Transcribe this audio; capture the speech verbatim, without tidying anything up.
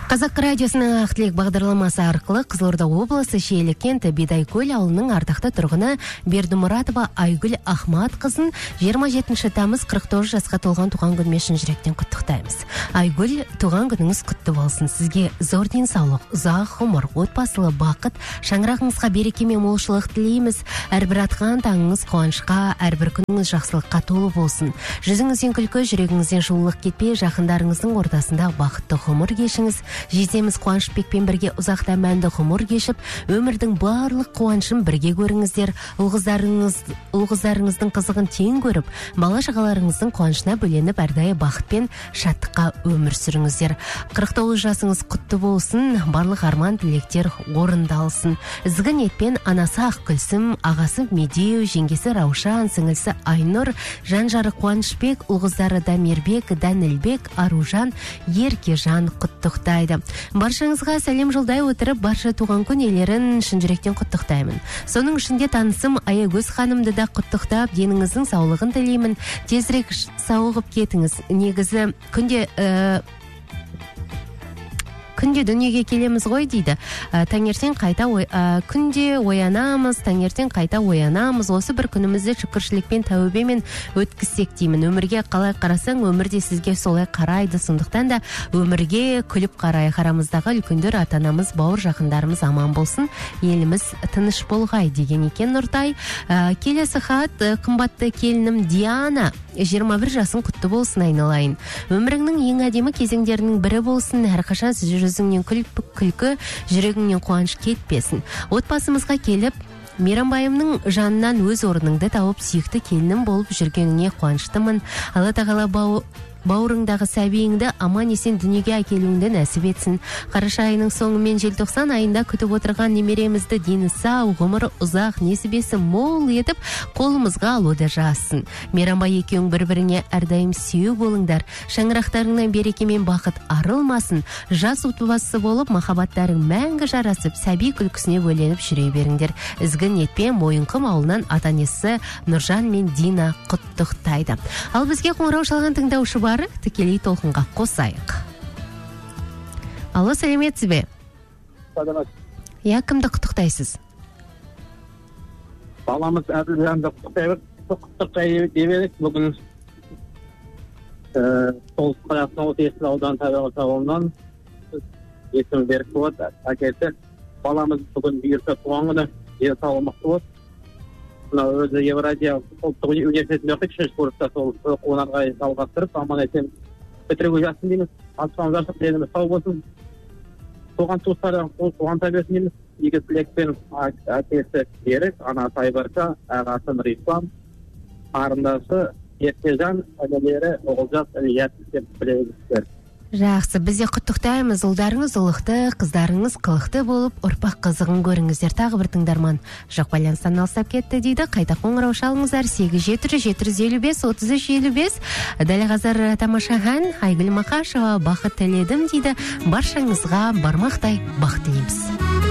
Қазақ радиосының ақ тілек бағдарламасы арқылы Қызылорда облысы Шиелі кенті Бидайкөл ауылының ардақты тұрғыны Бердімұратова Айгүл Ахмат қызын жиырма жетінші тамыз қырық тоғыз жасқа толған туған күнімен шын жүректен құттықтаймыз. Айгүл, туған күніңіз құтты болсын. Сізге зор денсаулық, ұзақ ғұмыр, отбасылы бақыт, шаңырағыңызға береке мен молшылық тілейміз. Әрбір атқан таңыңыз қуанышқа, әрбір күніңіз жақсылыққа толы болсын. Жүзіңізден күлкі, жүрегіңізден жылулық кетпей, жақындарыңыздың ортасында бақытты ғұмыр кешіңіз. Жездеміз Қуанышбекпен бірге ұзақта мәнді ғұмыр кешіп, өмірдің барлық қуанышын бірге көріңіздер. Ұл-қыздарыңыз, ұл-қыздарыңыздың қызығын тең көріп, бала-шағаларыңыздың қуанышына бөленіп, әрдайым бақыт пен шаттыққа өмір сүріңіздер. қырық тоғыз жасыңыз құтты болсын, барлық арман тілектер орындалсын. Ізгі ниетпен анасы Ақгүлсім, ағасы Медеу, жеңгесі Раушан, сіңілісі Айнұр, жан-жары Қуанышбек, ұл-қыздары Дамирбек, Дәнілбек, Аружан, Еркежан құттықтайды. Баршаңызға сәлем жолдай отырып, барша туған күн иелерін шын жүректен құттықтаймын. Соның ішінде танысым Аягөз ханымды да құттықтап, деніңіздің саулығын тілеймін. Тезірек сауығып кетіңіз. Негізі күнде ә, күнде дүниеге келеміз ғой дейді. Ә, таңертең қайта ой, ә, күнде оянамыз, таңертең қайта оянамыз. Осы бір күнімізді шүкіршілікпен, тәубемен өткізсек деймін. Өмірге қалай қарасаң, өмірде сізге солай қарайды. Сондықтан да өмірге күліп қарай. Арамыздағы үлкендер, ата-анамыз, бауыр жақындарымыз аман болсын. Еліміз тыныш болғай деген екен Нұртай. Ә, келесі хат, қымбатты келінім Диана. жиырма бір жасың құтты болсын айналайын. Өміріңнің ең әдемі кезеңдерінің бірі болсын. Әрқашан сіз жүзіңнен күлкі, жүрегіңнен қуаныш кетпесін. Отбасымызға келіп, Мейрамбайымның жанынан өз орныңды тауып, сүйікті келінім болып жүргеніңе қуаныштымын. Алла тағала бау бауырыңдағы сәбиіңді аман есен дүниеге әкелуіңді нәсіп етсін. Қараша айының соңы мен желтоқсан айында күтіп отырған немеремізді дені сау, ғұмыры ұзақ, несібесі мол етіп, қолымызға алуды жазсын. Мейрамбай екеуің бір-біріңе әрдайым сүйеу болыңдар. Шаңырақтарыңнан береке мен бақыт арылмасын. Жас отбасы болып, махаббаттарың мәңгі жарасып, сәби күлкісіне бөленіп жүре беріңдер. Ізгі ниетпен Мойынқұм ауылынан ата-анасы Нұржан мен Дина құттықтайды. Ал бізге қоңырау шалған тыңдаушы бар, тікелей толқынға қосайық. Алло, сәлеметсіз бе? Я, кімді құттықтайсыз? Баламыз Әділжанды құттықтай дебедік. Бүгін Солтүстік Қазақстан Есіл ауданы Табиғат ауылынан есім берік болады. Әкесі баламыз бүгін бұйырса туған күні, денсаулығы мықты болады. Мына өзі Евразия ұлттық университетінде оқиды, үшінші курста сол оқуын жалғастырып, аман есен бітіруге жассын дейміз. Асқан жарсық деніміз сау болсын. Туған туыстары туған табиғасын дейміз. Игі тілекпен әкесі Берік, анасы Айбарша, ағасы Нұрислам, қарындасы Еркежан, әнелері Оғылжас Ілияс деп білеміздер. Жақсы, бізде құттықтаймыз. Ұлдарыңыз ұлықты, қыздарыңыз қылықты болып, ұрпақ қызығын көріңіздер. Тағы бір тыңдарман жоқ байланыстан алыстап кетті дейді. Қайта қоңырау шалыңыздар. Сегіз жеті жеті елу бес отыз үш елу бес. Дәл қазір тамаша ән Айгүл Мақашева бақыт тіледім дейді. Баршаңызға бармақтай бақыт тілейміз.